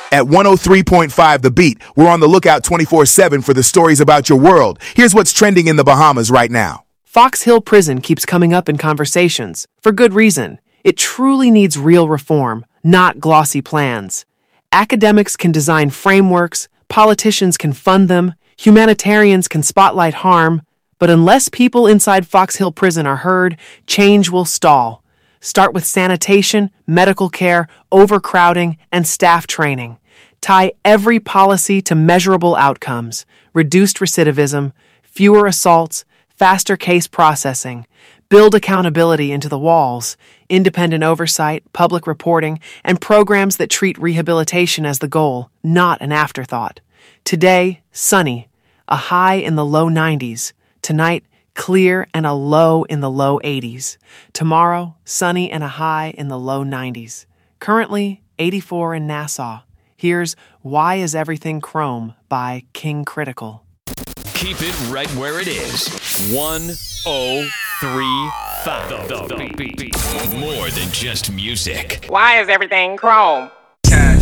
At 103.5 The Beat, we're on the lookout 24/7 for the stories about your world. Here's what's trending in the Bahamas right now. Fox Hill Prison keeps coming up in conversations, for good reason. It truly needs real reform, not glossy plans. Academics can design frameworks, politicians can fund them, humanitarians can spotlight harm, but unless people inside Fox Hill Prison are heard, change will stall. Start with sanitation, medical care, overcrowding, and staff training. Tie every policy to measurable outcomes: reduced recidivism, fewer assaults, faster case processing. Build accountability into the walls, independent oversight, public reporting, and programs that treat rehabilitation as the goal, not an afterthought. Today, sunny, a high in the low 90s. Tonight, clear and a low in the low 80s. Tomorrow, sunny and a high in the low 90s. Currently, 84 in Nassau. Here's Why Is Everything Chrome by King Critical. Keep it right where it is. 103.5 The Beat. More than just music. Why is everything chrome?